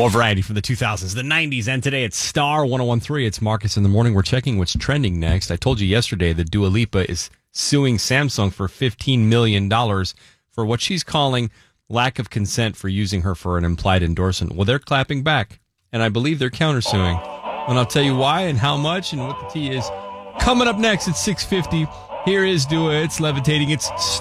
More variety from the 2000s, the 90s, and today it's Star 1013. It's Marcus in the Morning. We're checking what's trending next. I told you yesterday that Dua Lipa is suing Samsung for $15 million for what she's calling lack of consent for using her for an implied endorsement. Well, they're clapping back, and I believe they're countersuing. And I'll tell you why and how much and what the tea is. Coming up next at 6:50, here is Dua. It's levitating. It's